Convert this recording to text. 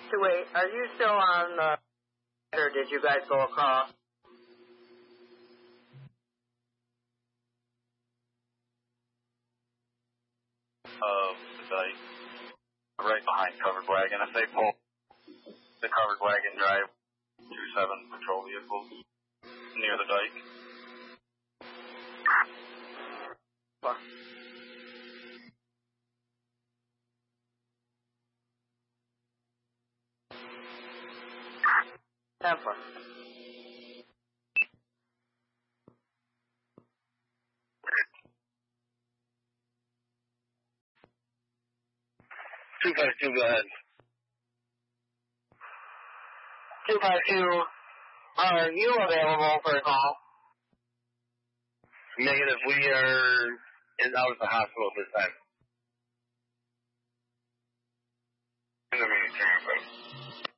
Wait, are you still on the... or did you guys go across? The dike. Right behind covered wagon. If they pull the covered wagon drive 2-7 patrol vehicles near the dike. Temper. Two 252, go ahead. 252, are you available for a call? Negative, we are out at the hospital this time. In the main campus.